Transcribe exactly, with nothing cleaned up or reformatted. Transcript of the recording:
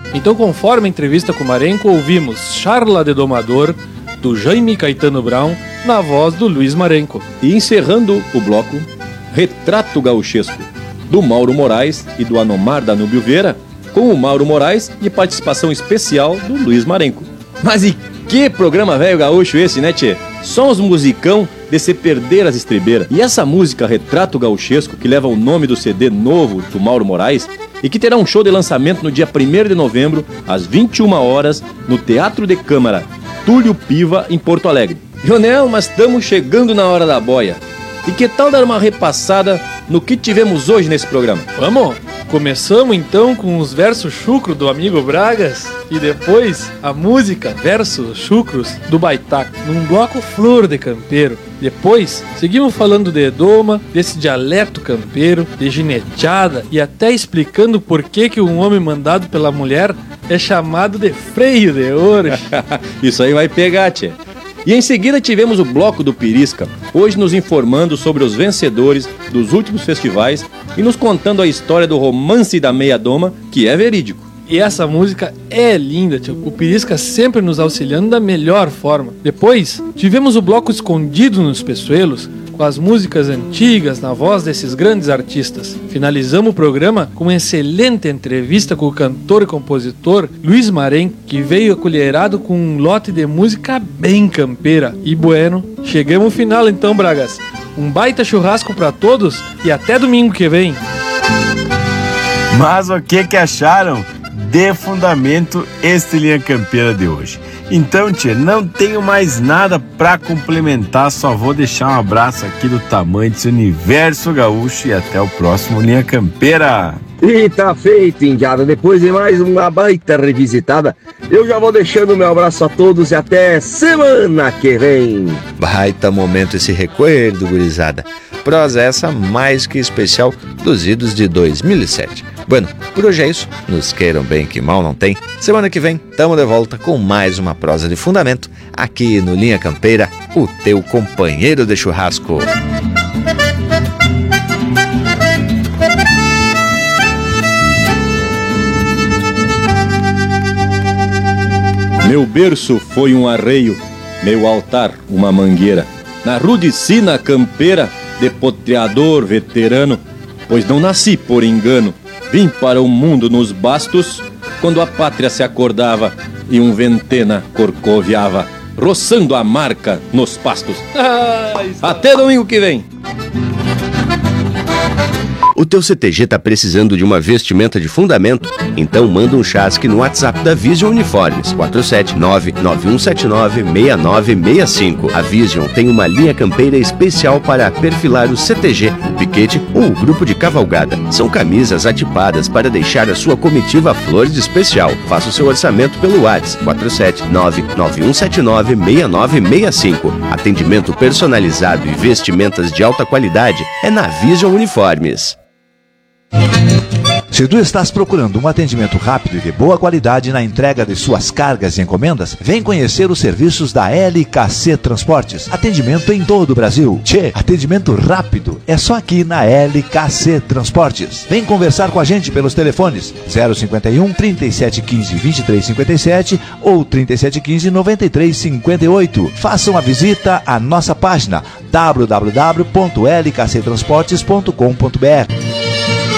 Então, conforme a entrevista com o Marenco, ouvimos Charla de Domador, do Jaime Caetano Brown, na voz do Luiz Marenco. E encerrando o bloco, Retrato Gauchesco, do Mauro Moraes e do Anomar Danúbio Vieira, com o Mauro Moraes e participação especial do Luiz Marenco. Mas e que programa velho gaúcho esse, né, tchê? Só uns musicão de se perder as estribeiras. E essa música Retrato Gauchesco, que leva o nome do C D novo do Mauro Moraes, e que terá um show de lançamento no dia primeiro de novembro, às vinte e uma horas, no Teatro de Câmara Túlio Piva, em Porto Alegre. Jonel, mas estamos chegando na hora da boia. E que tal dar uma repassada no que tivemos hoje nesse programa? Vamos! Começamos então com os versos chucros do amigo Bragas e depois a música versos chucros do Baitaca, num bloco flor de campeiro. Depois seguimos falando de doma, desse dialeto campeiro, de gineteada e até explicando por que que um homem mandado pela mulher é chamado de freio de ouro. Isso aí vai pegar, tchê. E em seguida tivemos o bloco do Pirisca, hoje nos informando sobre os vencedores dos últimos festivais e nos contando a história do romance da meia doma, que é verídico. E essa música é linda, tio. O Pirisca sempre nos auxiliando da melhor forma. Depois tivemos o bloco Escondido nos Peçoelos, com as músicas antigas na voz desses grandes artistas. Finalizamos o programa com uma excelente entrevista com o cantor e compositor Luiz Marenco, que veio acolherado com um lote de música bem campeira. E bueno, chegamos ao final então, Bragas. Um baita churrasco pra todos e até domingo que vem. Mas o que que acharam de fundamento este Linha Campeira de hoje? Então, tia, não tenho mais nada pra complementar, só vou deixar um abraço aqui do tamanho desse universo gaúcho e até o próximo Linha Campeira. E tá feito, indiada. Depois de mais uma baita revisitada, eu já vou deixando meu abraço a todos e até semana que vem. Baita momento esse recuerdo, gurizada. Prosa essa mais que especial dos idos de dois mil e sete. Bueno, por hoje é isso. Nos queiram bem que mal não tem. Semana que vem, tamo de volta com mais uma prosa de fundamento aqui no Linha Campeira, o teu companheiro de churrasco. Meu berço foi um arreio, meu altar uma mangueira. Na rude sina campeira, de potreador veterano, pois não nasci por engano. Vim para o mundo nos bastos, quando a pátria se acordava e um ventena corcoviava, roçando a marca nos pastos. Até domingo que vem! O teu C T G tá precisando de uma vestimenta de fundamento? Então manda um chasque no WhatsApp da Vision Uniformes, quatro sete nove, nove um sete nove, seis nove seis cinco. A Vision tem uma linha campeira especial para perfilar o C T G, o piquete ou o grupo de cavalgada. São camisas atipadas para deixar a sua comitiva flor de especial. Faça o seu orçamento pelo WhatsApp, quatro sete nove, nove um sete nove, seis nove seis cinco. Atendimento personalizado e vestimentas de alta qualidade é na Vision Uniformes. Se tu estás procurando um atendimento rápido e de boa qualidade na entrega de suas cargas e encomendas, vem conhecer os serviços da L K C Transportes. Atendimento em todo o Brasil. Tchê, atendimento rápido é só aqui na L K C Transportes. Vem conversar com a gente pelos telefones zero cinquenta e um, trinta e sete quinze, vinte e três cinquenta e sete ou trinta e sete quinze, noventa e três cinquenta e oito. Faça uma visita à nossa página w w w ponto l k c transportes ponto com ponto b r.